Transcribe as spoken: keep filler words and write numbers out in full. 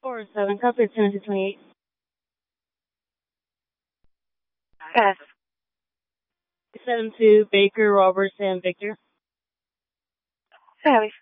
four seven, copy ten to twenty-eight. Pass. seven two, Baker, Roberts, and Victor. Savvy.